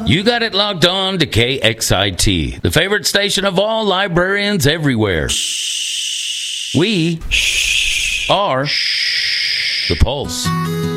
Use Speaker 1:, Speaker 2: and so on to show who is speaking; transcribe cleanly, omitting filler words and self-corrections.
Speaker 1: You got it locked on to KXIT, the favorite station of all librarians everywhere. We are The Pulse.